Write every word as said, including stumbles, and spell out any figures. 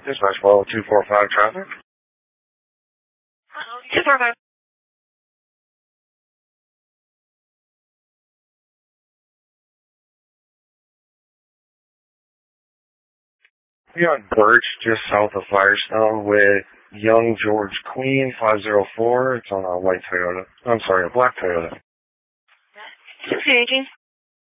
Dispatch well two four five traffic. two four five. We got Birch just south of Firestone with Young George Queen five zero four. It's on a white Toyota. I'm sorry, a black Toyota. Okay,